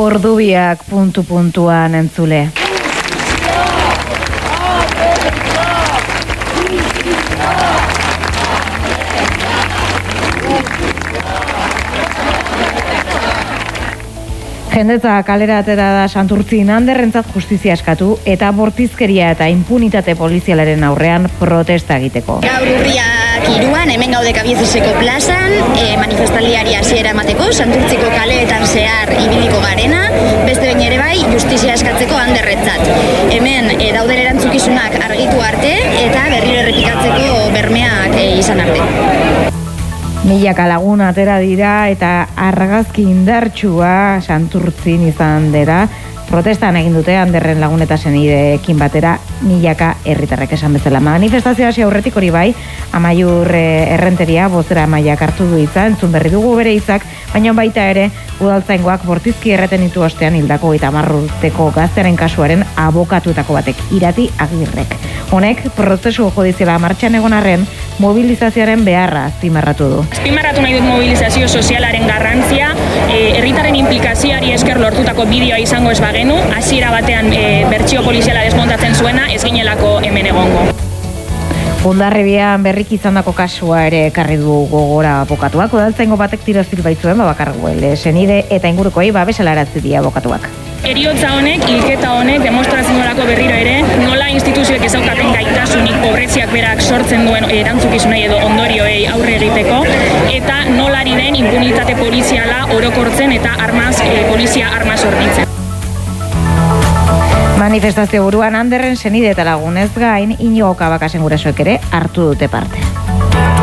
Ordubiak puntu-puntuan entzule. Jendetza kalera atera da Santurtzin Anderrentzat justizia eskatu eta bortizkeria eta impunitate polizialaren aurrean protesta egiteko. Gaur urriak 3 hemen gaude Kabiezeseko plazan, manifestaldiari hasiera emateko, Santurtziko kaleetan zehar ibiliko garena, beste behin ere bai justizia eskatzeko Anderrentzat. Hemen dauden erantzukizunak argitu arte eta berriro errepikatzeko bermeak izan arte. Milaka lagun atera dira eta argazki indartsua Santurtzin izan dira. Protestan egin dute Anderren lagun eta senideekin batera milaka herritarrek esan bezala. Manifestazioa hasi aurretik hori bai, Amaiur Errenteria bozera Amaiak hartu du hitza, entzun berri dugu bere hitzak, baina baita ere udaltzaingoak bortizki erreten ditu ostean hildako 30 urteko gaztearen kasuaren abokatuetako batek, Irati Agirrek. Honek prozesu judiziala martxan egon arren mobilizazioaren beharra azpimarratu du. Azpimarratu nahi dut mobilizazio sozialaren garrantzia, herritarren inplikazioari esker lortutako bideoa izango ez bagenu, hasiera batean bertsio poliziala desmontatzen zuena ez ginelako hemen egongo. Hondarribian berriki izandako kasua ere ekarri du gogora abokatuak. Udaltzaingo batek tirozil baitzuen bakarguele senide eta ingurukoei babesalarazi die abokatuak. Heriotza honek, hilketa honek demostratzen duelako berriro ere, nola instituzioek ez daukaten gaitasunik pobreziak berak sortzen duen erantzukizunei edo ondorioei aurre egiteko, eta nolari den impunitate poliziala orokortzen eta polizia armaz hornitzen. Manifestazio buruan Anderren senide eta lagunez gain, Inigo Kabakasen gurasoek ere hartu dute parte.